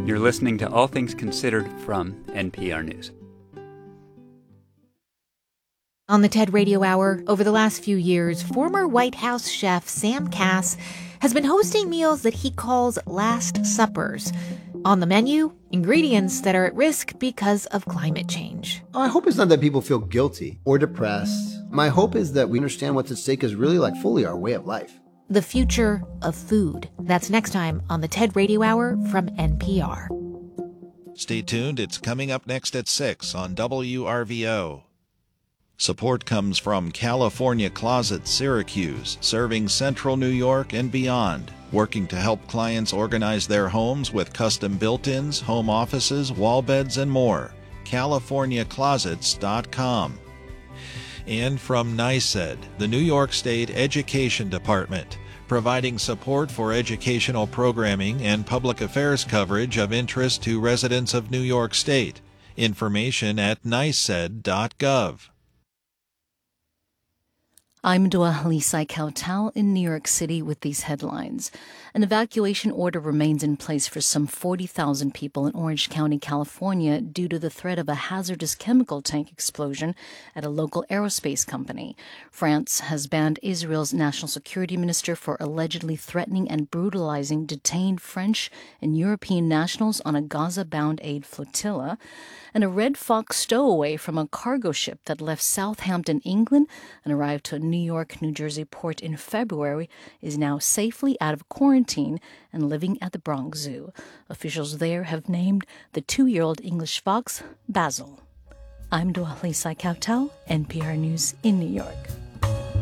You're listening to All Things Considered from NPR News. On the TED Radio Hour, over the last few years, former White House chef Sam Kass has been hosting meals that he calls Last Suppers. On the menu, ingredients that are at risk because of climate change. My hope is not that people feel guilty or depressed. My hope is that we understand what's at stake is really like fully our way of life. The future of food. That's next time on the TED Radio Hour from NPR. Stay tuned. It's coming up next at 6 on WRVO. Support comes from California Closet Syracuse, serving Central New York and beyond, working to help clients organize their homes with custom built-ins, home offices, wall beds, and more. CaliforniaClosets.com. And from NYSED, the New York State Education Department, providing support for educational programming and public affairs coverage of interest to residents of New York State. Information at nysed.gov. I'm Dua Halisai Kautal in New York City with these headlines. An evacuation order remains in place for some 40,000 people in Orange County, California, due to the threat of a hazardous chemical tank explosion at a local aerospace company. France has banned Israel's national security minister for allegedly threatening and brutalizing detained French and European nationals on a Gaza-bound aid flotilla. And a Red Fox stowaway from a cargo ship that left Southampton, England, and arrived to a New York, New Jersey port in February is now safely out of quarantine and living at the Bronx Zoo. Officials there have named the 2-year-old English fox Basil. I'm Dua Halisai Kautal, NPR News in New York.